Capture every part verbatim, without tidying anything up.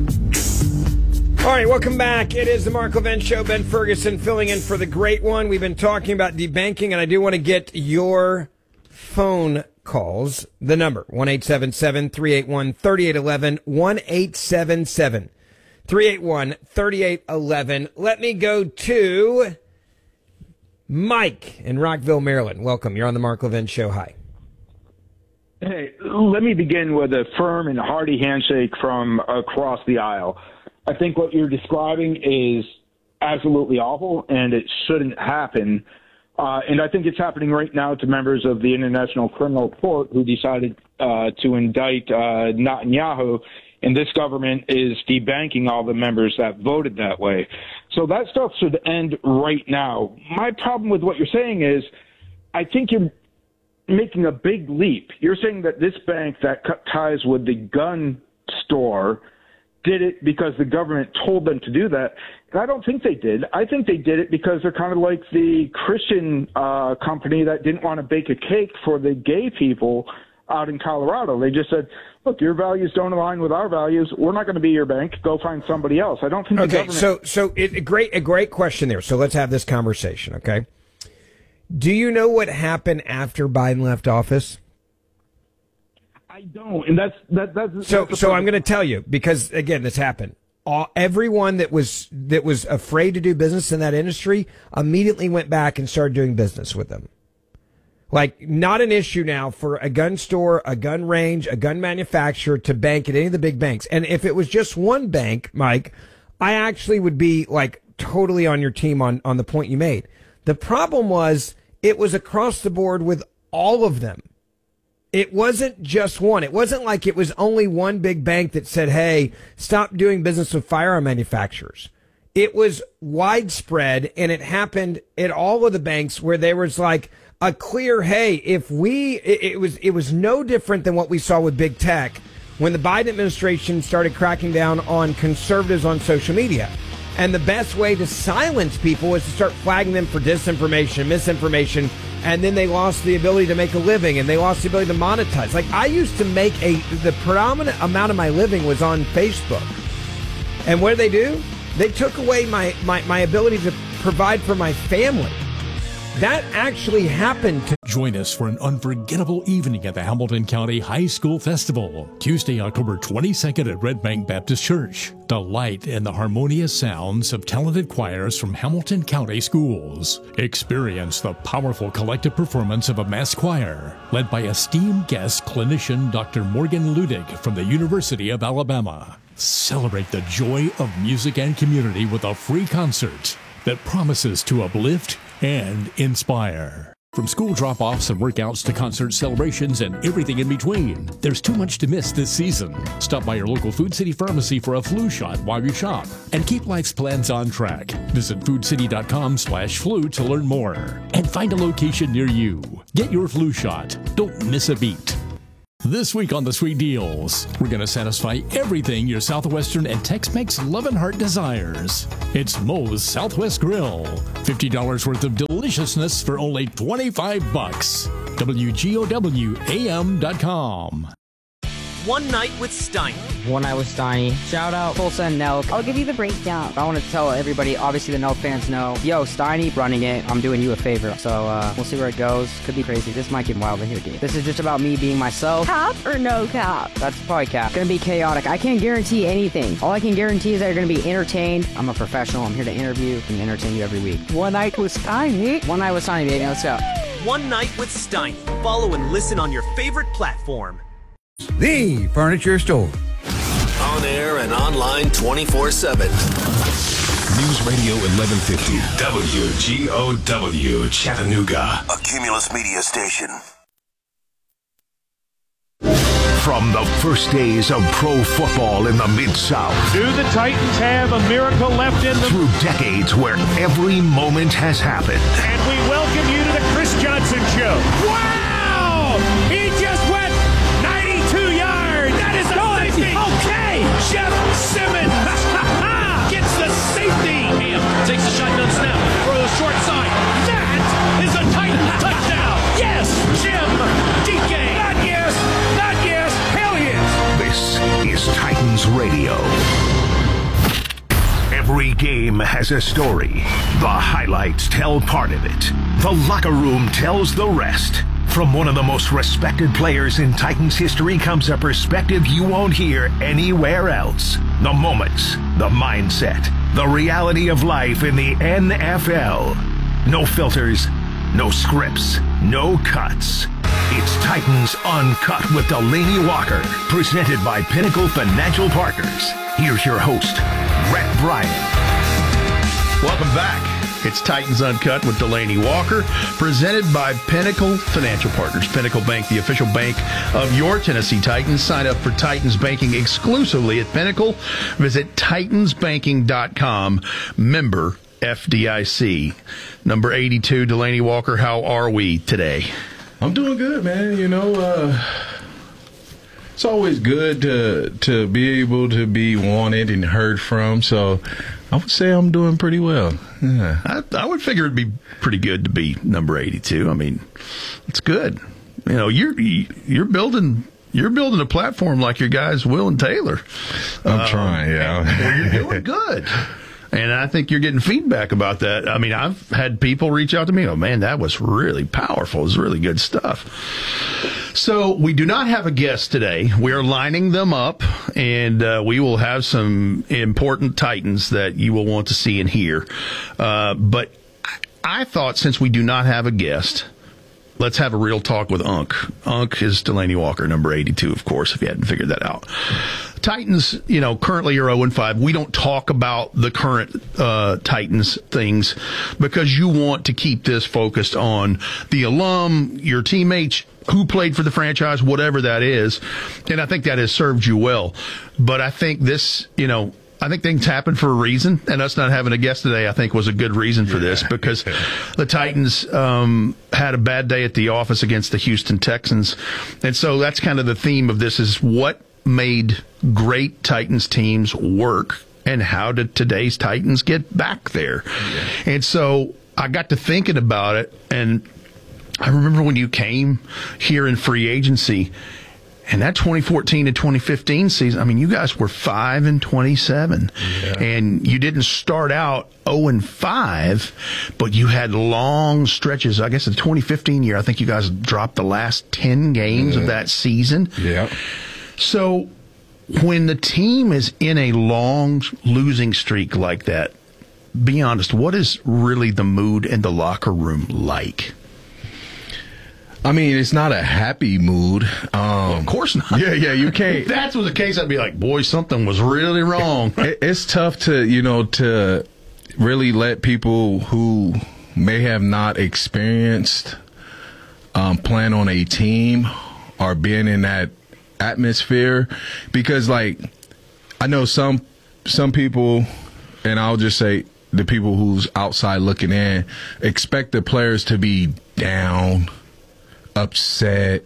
All right, welcome back. It is the Mark Levin Show. Ben Ferguson filling in for the great one. We've been talking about debanking, and I do want to get your phone calls. The number, one eight seven seven, three eight one, three eight one one, one eight seven seven, three eight one, three eight one one. Let me go to Mike in Rockville, Maryland. Welcome. You're on the Mark Levin Show. Hi. Hey, let me begin with a firm and hearty handshake from across the aisle. I think what you're describing is absolutely awful, and it shouldn't happen. Uh, and I think it's happening right now to members of the International Criminal Court who decided uh, to indict uh, Netanyahu, and this government is debanking all the members that voted that way. So that stuff should end right now. My problem with what you're saying is I think you're making a big leap. You're saying that this bank that cut ties with the gun store did it because the government told them to do that. And I don't think they did. I think they did it because they're kind of like the Christian uh, company that didn't want to bake a cake for the gay people out in Colorado. They just said, look, your values don't align with our values. We're not going to be your bank. Go find somebody else. I don't think the okay, government... so so it, a great a great question there. So let's have this conversation, okay? Do you know what happened after Biden left office? I don't, and that's that. That's so. That's so I'm going to tell you because again, this happened. All, everyone that was that was afraid to do business in that industry immediately went back and started doing business with them. Like, not an issue now for a gun store, a gun range, a gun manufacturer to bank at any of the big banks. And if it was just one bank, Mike, I actually would be like totally on your team on on the point you made. The problem was it was across the board with all of them. It wasn't just one. It wasn't like it was only one big bank that said, hey, stop doing business with firearm manufacturers. It was widespread, and it happened at all of the banks where there was like a clear, hey, if we, it, it was, it was no different than what we saw with big tech when the Biden administration started cracking down on conservatives on social media. And the best way to silence people was to start flagging them for disinformation, misinformation, and then they lost the ability to make a living and they lost the ability to monetize. Like, I used to make a, the predominant amount of my living was on Facebook. And what did they do? They took away my, my, my ability to provide for my family. That actually happened to... Join us for an unforgettable evening at the Hamilton County High School Festival, Tuesday, October twenty-second at Red Bank Baptist Church. Delight in the harmonious sounds of talented choirs from Hamilton County schools. Experience the powerful collective performance of a mass choir, led by esteemed guest clinician Doctor Morgan Ludig from the University of Alabama. Celebrate the joy of music and community with a free concert that promises to uplift and inspire. From school drop-offs and workouts to concert celebrations and everything in between, there's too much to miss this season. Stop by your local Food City pharmacy for a flu shot while you shop and keep life's plans on track. Visit foodcity.com slash flu to learn more and find a location near you. Get your flu shot. Don't miss a beat. This week on The Sweet Deals, we're going to satisfy everything your Southwestern and Tex-Mex love and heart desires. It's Moe's Southwest Grill. fifty dollars worth of deliciousness for only twenty-five bucks. W G O W A M dot com. One Night with Steiny. One Night with Steiny. Shout out Tulsa and Nelk. I'll give you the breakdown. I want to tell everybody, obviously the Nelk fans know, yo, Steiny running it. I'm doing you a favor. So uh, we'll see where it goes. Could be crazy. This might get wild in here, dude. This is just about me being myself. Cap or no cap? That's probably cap. Gonna be chaotic. I can't guarantee anything. All I can guarantee is that you're gonna be entertained. I'm a professional. I'm here to interview and entertain you every week. One Night with Steiny. One Night with Steiny, baby. Let's go. One Night with Steiny. Follow and listen on your favorite platform. The Furniture Store. On air and online twenty-four seven. News Radio eleven fifty. W G O W, Chattanooga. A Cumulus Media station. From the first days of pro football in the Mid-South. Do the Titans have a miracle left in them? Through decades where every moment has happened. And we welcome you to the Chris Johnson Show. Wow! He just went ninety-two yards. That is a safety. Okay. Jeff Simmons gets the safety. Ham takes the shotgun snap. Throw the short side. That is a Titan touchdown. Yes, Jim D K. Not yes, not yes, hell yes. This is Titans Radio. Every game has a story. The highlights tell part of it. The locker room tells the rest. From one of the most respected players in Titans history comes a perspective you won't hear anywhere else. The moments, the mindset, the reality of life in the N F L. No filters, no scripts, no cuts. It's Titans Uncut with Delaney Walker, presented by Pinnacle Financial Partners. Here's your host, Brett Bryan. Welcome back. It's Titans Uncut with Delaney Walker, presented by Pinnacle Financial Partners. Pinnacle Bank, the official bank of your Tennessee Titans. Sign up for Titans Banking exclusively at Pinnacle. Visit titans banking dot com. Member F D I C. Number eighty-two, Delaney Walker, how are we today? I'm doing good, man. You know, uh, it's always good to to be able to be wanted and heard from. So I would say I'm doing pretty well. Yeah. I, I would figure it'd be pretty good to be number eighty-two. I mean, it's good. You know, you're you're building you're building a platform like your guys Will and Taylor. I'm um, trying, yeah. And you're doing good. And I think you're getting feedback about that. I mean, I've had people reach out to me, oh, man, that was really powerful. It was really good stuff. So we do not have a guest today. We are lining them up, and uh, we will have some important Titans that you will want to see and hear. Uh, but I thought since we do not have a guest, let's have a real talk with Unc. Unc is Delaney Walker, number eighty-two, of course, if you hadn't figured that out. Titans, you know, currently are oh and five. We don't talk about the current uh, Titans things because you want to keep this focused on the alum, your teammates, who played for the franchise, whatever that is. And I think that has served you well. But I think this, you know, I think things happen for a reason, and us not having a guest today, I think, was a good reason for this because the Titans um, had a bad day at the office against the Houston Texans. And so that's kind of the theme of this is what made great Titans teams work and how did today's Titans get back there? Yeah. And so I got to thinking about it, and I remember when you came here in free agency, and that twenty fourteen to twenty fifteen season, I mean, you guys were five and twenty-seven, yeah. And you didn't start out oh and five, but you had long stretches. I guess the twenty fifteen year, I think you guys dropped the last ten games yeah. of that season. Yeah. So when the team is in a long losing streak like that, be honest, what is really the mood in the locker room like? I mean, it's not a happy mood. Um, well, of course not. Yeah, yeah, you can't. If that was the case, I'd be like, boy, something was really wrong. It, it's tough to, you know, to really let people who may have not experienced um, playing on a team or being in that atmosphere, because, like, I know some some people, and I'll just say the people who's outside looking in, expect the players to be down, upset.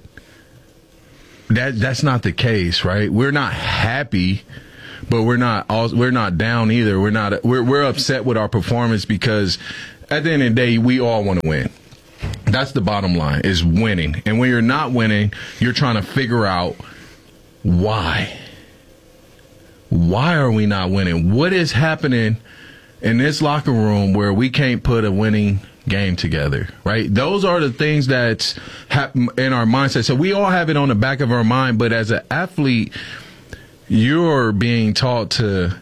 That that's not the case, right? We're not happy, but we're not all, we're not down either. We're not we're we're upset with our performance because at the end of the day, we all want to win. That's the bottom line, is winning. And when you're not winning, you're trying to figure out why. Why are we not winning? What is happening in this locker room where we can't put a winning game together, right? Those are the things that's happen in our mindset. So we all have it on the back of our mind, but as an athlete, you're being taught to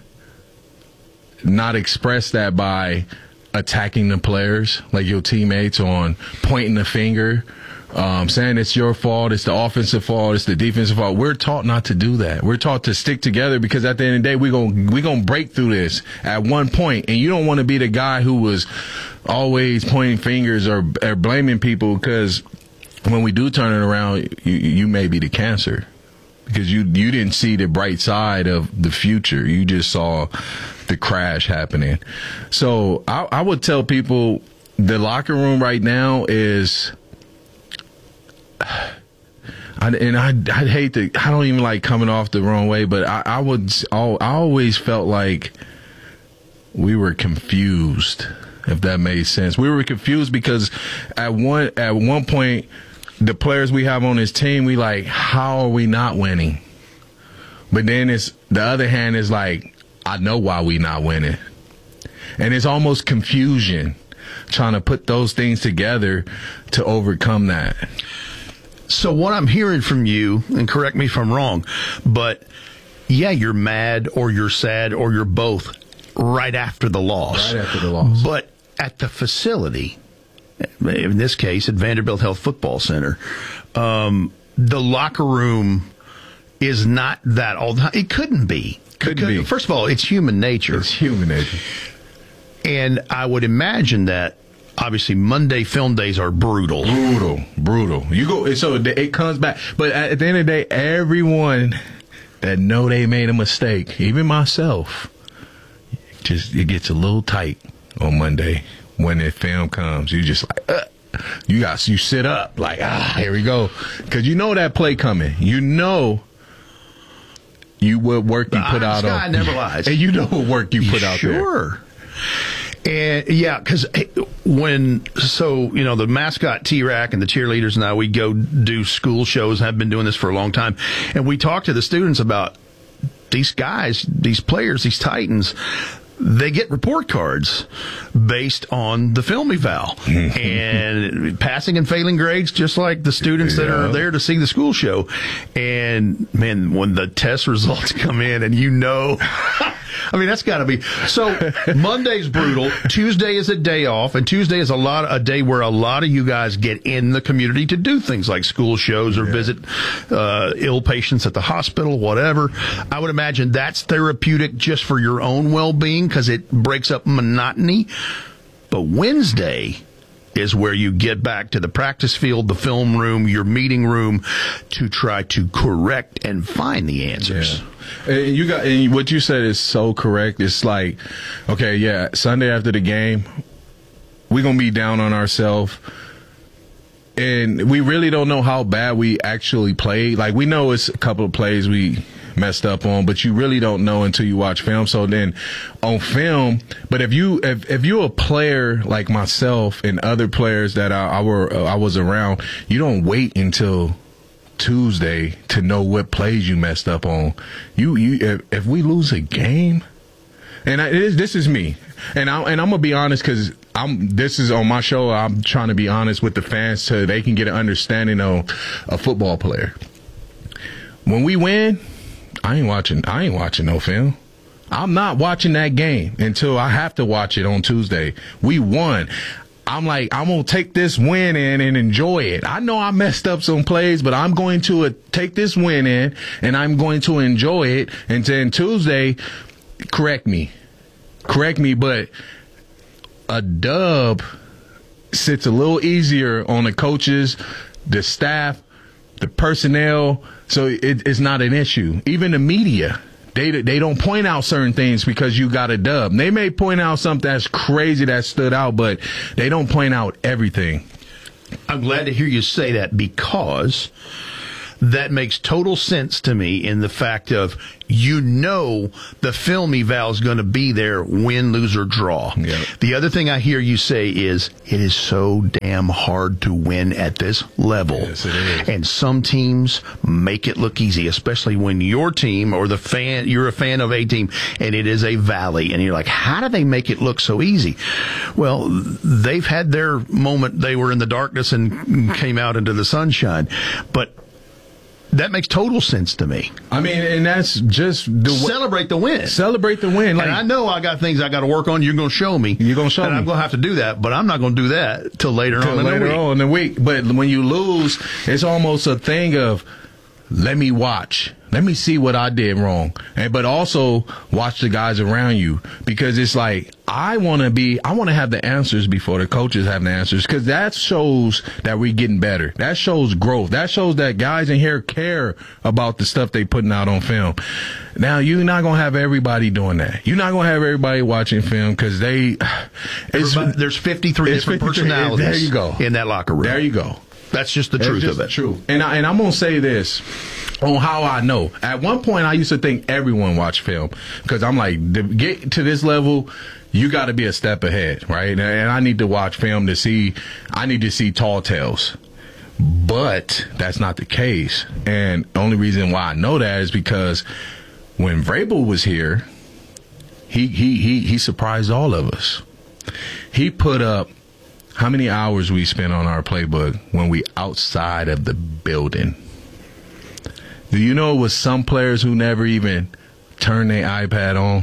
not express that by attacking the players, like your teammates, on pointing the finger, um, saying it's your fault, it's the offensive fault, it's the defensive fault. We're taught not to do that. We're taught to stick together because at the end of the day, we're going we're gonna break through this at one point. And you don't want to be the guy who was always pointing fingers or, or blaming people, because when we do turn it around, you, you may be the cancer. Because you you didn't see the bright side of the future. You just saw the crash happening. So I, I would tell people the locker room right now is, I, and I I hate to, I don't even like coming off the wrong way, but I, I would I always felt like we were confused, if that made sense. We were confused because at one at one point, the players we have on this team, we like, how are we not winning? But then it's the other hand is like, I know why we not winning. And it's almost confusion trying to put those things together to overcome that. So what I'm hearing from you, and correct me if I'm wrong, but yeah, you're mad or you're sad or you're both right after the loss. Right after the loss. But at the facility, in this case at Vanderbilt Health Football Center, um, the locker room is not that all the time. It couldn't be. Couldn't Could, be. First of all, it's human nature. It's human nature. And I would imagine that obviously Monday film days are brutal. Brutal. Brutal. You go, so it comes back. But at the end of the day, everyone that know they made a mistake, even myself, just it gets a little tight on Monday when the film comes. You just like, uh, you got, you sit up like, ah, here we go. Because you know that play coming. You know you what work you put out on. never lies. And you know what work you put out there. Sure. And yeah, because when, so, you know, the mascot T-Rack and the cheerleaders and I, we go do school shows, have been doing this for a long time. And we talk to the students about these guys, these players, these Titans. They get report cards based on the film eval and passing and failing grades, just like the students that Yeah. are there to see the school show. And man, when the test results come in and you know, I mean, that's got to be. So Monday's brutal. Tuesday is a day off, and Tuesday is a lot a day where a lot of you guys get in the community to do things like school shows or Yeah. visit uh, ill patients at the hospital, whatever. I would imagine that's therapeutic just for your own well-being because it breaks up monotony. But Wednesday is where you get back to the practice field, the film room, your meeting room to try to correct and find the answers. Yeah. And you got, and what you said is so correct. It's like, okay, yeah, Sunday after the game, we're going to be down on ourselves. And we really don't know how bad we actually played. Like, we know it's a couple of plays we messed up on, but you really don't know until you watch film. So then on film, but if you if, if you're a player like myself and other players that I, I were I was around, you don't wait until Tuesday to know what plays you messed up on. You you if, if we lose a game, and I, it is, this is me, and I and I'm gonna be honest because I'm this is on my show. I'm trying to be honest with the fans so they can get an understanding of a football player. When we win, I ain't watching. I ain't watching no film. I'm not watching that game until I have to watch it on Tuesday. We won. I'm like, I'm going to take this win in and enjoy it. I know I messed up some plays, but I'm going to uh, take this win in and I'm going to enjoy it. And then Tuesday, correct me. Correct me, but a dub sits a little easier on the coaches, the staff, the personnel. So it, it's not an issue. Even the media. They they don't point out certain things because you got a dub. They may point out something that's crazy that stood out, but they don't point out everything. I'm glad to hear you say that because that makes total sense to me in the fact of you know the film eval is going to be there, win, lose, or draw. Yep. The other thing I hear you say is it is so damn hard to win at this level. Yes, it is. And some teams make it look easy, especially when your team or the fan, you're a fan of a team, and it is a valley. And you're like, how do they make it look so easy? Well, they've had their moment. They were in the darkness and came out into the sunshine. But that makes total sense to me. I mean, and that's just the way. Celebrate the win. Celebrate the win. Like, and I know I got things I got to work on. You're going to show me. You're going to show and me. I'm going to have to do that, but I'm not going to do that till later till on in later the week. on in the week. But when you lose, it's almost a thing of let me watch. Let me see what I did wrong. And but also watch the guys around you because it's like I want to be I want to have the answers before the coaches have the answers because that shows that we're getting better. That shows growth. That shows that guys in here care about the stuff they putting out on film. Now you're not going to have everybody doing that. You're not going to have everybody watching film because they it's, there's fifty-three it's different fifty-three personalities there you go. in that locker room. There you go. That's just the truth just of it. True. And I, and I'm gonna say this on how I know. At one point, I used to think everyone watched film because I'm like, to get to this level, you got to be a step ahead, right? And, and I need to watch film to see. I need to see tall tales. But that's not the case. And the only reason why I know that is because when Vrabel was here, he he he he he surprised all of us. He put up how many hours we spent on our playbook when we outside of the building. Do you know it was some players who never even turned their iPad on?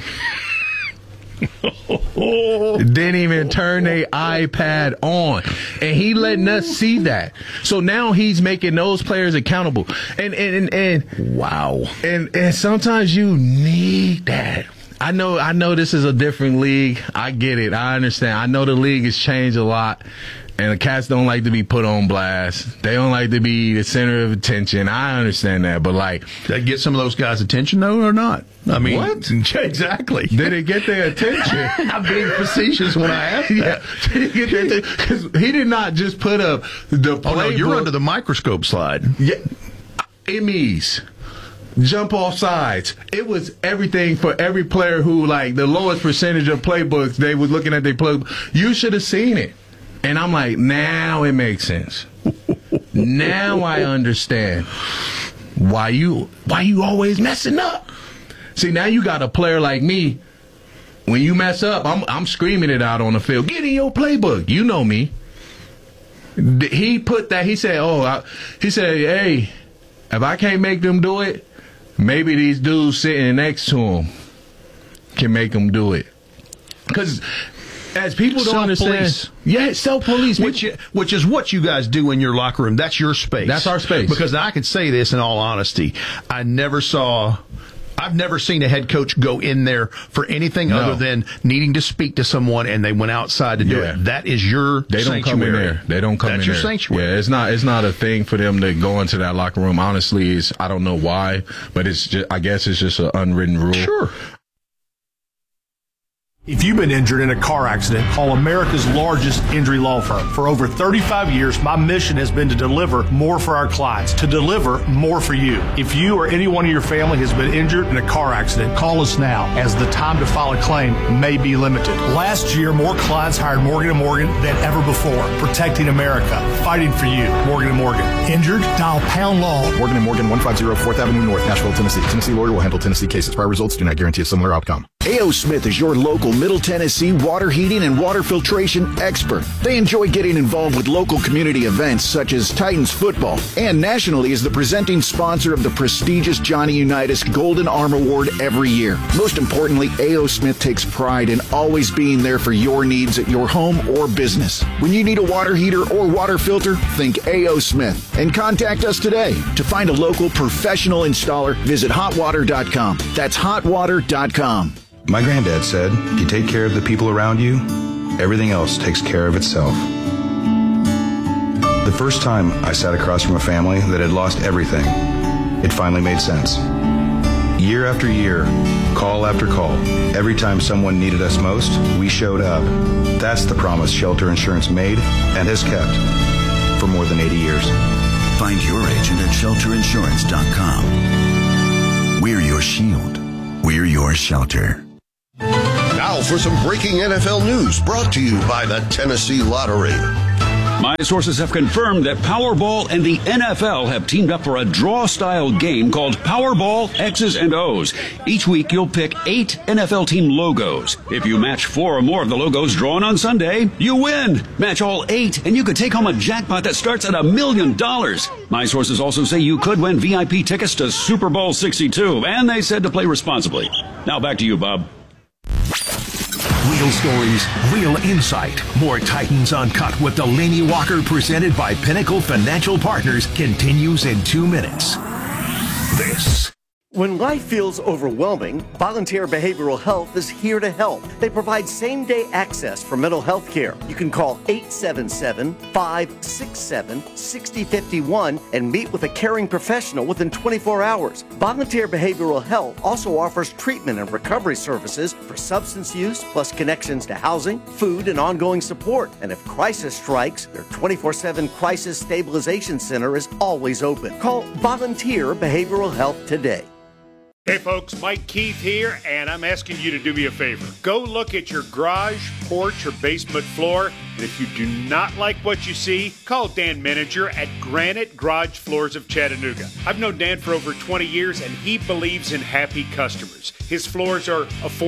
Didn't even turn their iPad on, and he letting us see that. So now he's making those players accountable. And and and, and wow. And and sometimes you need that. I know I know this is a different league. I get it. I understand. I know the league has changed a lot. And the cats don't like to be put on blast. They don't like to be the center of attention. I understand that, but like, did that get some of those guys' attention though, or not? I mean, what? Exactly. Did it get their attention? I'm being facetious when I ask yeah. that. Did it get their attention? Because he did not just put up the playbook. Oh no, you're under the microscope slide. Yeah, M Es. Jump off sides. It was everything for every player who, like, the lowest percentage of playbooks, they was looking at their playbook. You should have seen it. And I'm like, now it makes sense. Now I understand why you why you always messing up. See, now you got a player like me. When you mess up, I'm I'm screaming it out on the field. Get in your playbook. You know me. He put that. He said, "Oh, I, he said, hey, if I can't make them do it, maybe these dudes sitting next to him can make them do it." Because as people don't understand, yeah, self-police, which which is what you guys do in your locker room. That's your space. That's our space. Because I could say this in all honesty, I never saw, I've never seen a head coach go in there for anything no. other than needing to speak to someone, and they went outside to do yeah. it. That is your they don't sanctuary. come in there. They don't come That's in your there. sanctuary. Yeah, it's not. It's not a thing for them to go into that locker room. Honestly, it's, I don't know why, but it's just, I guess it's just an unwritten rule. Sure. If you've been injured in a car accident, call America's largest injury law firm. For over thirty-five years, my mission has been to deliver more for our clients, to deliver more for you. If you or anyone in your family has been injured in a car accident, call us now, as the time to file a claim may be limited. Last year, more clients hired Morgan and Morgan than ever before, protecting America, fighting for you. Morgan and Morgan. Injured? Dial pound law. Morgan and Morgan, one fifty fourth Avenue North, Nashville, Tennessee. Tennessee lawyer will handle Tennessee cases. Prior results do not guarantee a similar outcome. A O. Smith is your local Middle Tennessee water heating and water filtration expert. They enjoy getting involved with local community events such as Titans football, and nationally is the presenting sponsor of the prestigious Johnny Unitas Golden Arm Award every year. Most importantly, A O. Smith takes pride in always being there for your needs at your home or business. When you need a water heater or water filter, think A O. Smith and contact us today. To find a local professional installer, visit hot water dot com. That's hot water dot com. My granddad said, if you take care of the people around you, everything else takes care of itself. The first time I sat across from a family that had lost everything, it finally made sense. Year after year, call after call, every time someone needed us most, we showed up. That's the promise Shelter Insurance made and has kept for more than eighty years. Find your agent at shelter insurance dot com. We're your shield. We're your shelter. Now for some breaking N F L news brought to you by the Tennessee Lottery. My sources have confirmed that Powerball and the N F L have teamed up for a draw-style game called Powerball X's and O's. Each week, you'll pick eight N F L team logos. If you match four or more of the logos drawn on Sunday, you win. Match all eight, and you could take home a jackpot that starts at a million dollars. My sources also say you could win V I P tickets to Super Bowl sixty-two, and they said to play responsibly. Now back to you, Bob. Real stories, real insight. More Titans Uncut with Delaney Walker, presented by Pinnacle Financial Partners, continues in two minutes. This. When life feels overwhelming, Volunteer Behavioral Health is here to help. They provide same-day access for mental health care. You can call eight seven seven, five six seven, six zero five one and meet with a caring professional within twenty-four hours. Volunteer Behavioral Health also offers treatment and recovery services for substance use, plus connections to housing, food, and ongoing support. And if crisis strikes, their twenty-four seven Crisis Stabilization Center is always open. Call Volunteer Behavioral Health today. Hey folks, Mike Keith here, and I'm asking you to do me a favor. Go look at your garage, porch, or basement floor, and if you do not like what you see, call Dan Menninger at Granite Garage Floors of Chattanooga. I've known Dan for over twenty years, and he believes in happy customers. His floors are affordable,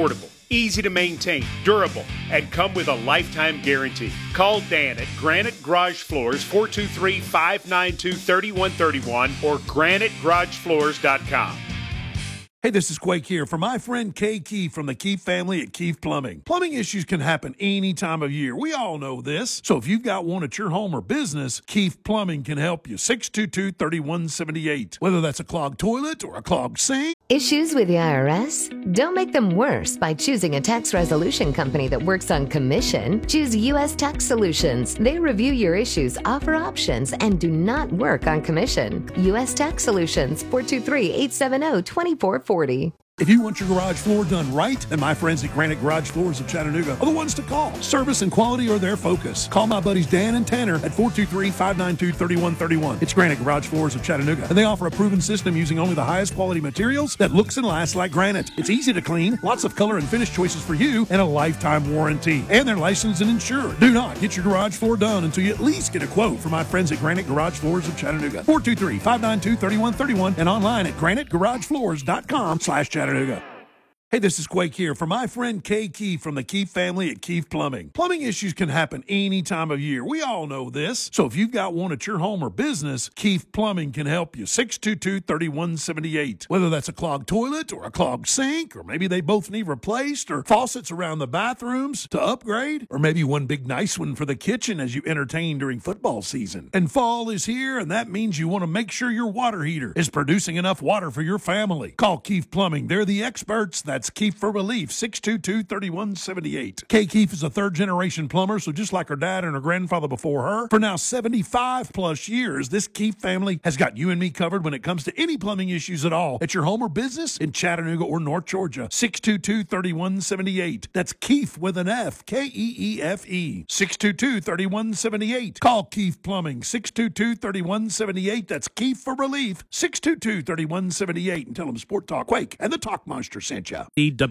easy to maintain, durable, and come with a lifetime guarantee. Call Dan at Granite Garage Floors, four two three, five nine two, three one three one or granite garage floors dot com. Hey, this is Quake here for my friend Kay Keefe from the Keefe family at Keefe Plumbing. Plumbing issues can happen any time of year. We all know this. So if you've got one at your home or business, Keefe Plumbing can help you. six two two, three one seven eight. Whether that's a clogged toilet or a clogged sink. Issues with the I R S? Don't make them worse by choosing a tax resolution company that works on commission. Choose U S Tax Solutions. They review your issues, offer options, and do not work on commission. U S Tax Solutions, four two three, eight seven zero, two four four zero. If you want your garage floor done right, then my friends at Granite Garage Floors of Chattanooga are the ones to call. Service and quality are their focus. Call my buddies Dan and Tanner at four two three, five nine two, three one three one. It's Granite Garage Floors of Chattanooga, and they offer a proven system using only the highest quality materials that looks and lasts like granite. It's easy to clean, lots of color and finish choices for you, and a lifetime warranty. And they're licensed and insured. Do not get your garage floor done until you at least get a quote from my friends at Granite Garage Floors of Chattanooga. four two three, five nine two, three one three one and online at granite garage floors dot com slash Chattanooga. Hey, this is Quake here for my friend Kay Keefe from the Keefe family at Keefe Plumbing. Plumbing issues can happen any time of year. We all know this. So if you've got one at your home or business, Keefe Plumbing can help you. six two two, three one seven eight. Whether that's a clogged toilet or a clogged sink, or maybe they both need replaced, or faucets around the bathrooms to upgrade, or maybe one big nice one for the kitchen as you entertain during football season. And fall is here, and that means you want to make sure your water heater is producing enough water for your family. Call Keefe Plumbing. They're the experts. That's Keefe for Relief, six two two, three one seven eight. Kay Keefe is a third-generation plumber, so just like her dad and her grandfather before her, for now seventy-five plus years, this Keefe family has got you and me covered when it comes to any plumbing issues at all at your home or business in Chattanooga or North Georgia. six two two, three one seven eight. That's Keefe with an F, K E E F E. six two two, three one seven eight. Call Keefe Plumbing, six two two, three one seven eight. That's Keefe for Relief, six two two, three one seven eight. And tell them Sport Talk Quake and the Talk Monster sent you.